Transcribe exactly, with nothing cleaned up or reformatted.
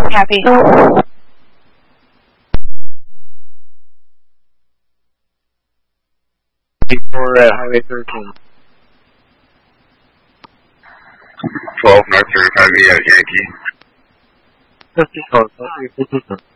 Copy. Before uh, Highway thirteen. twelve North thirty-five, yeah, Yankee. fifty-four,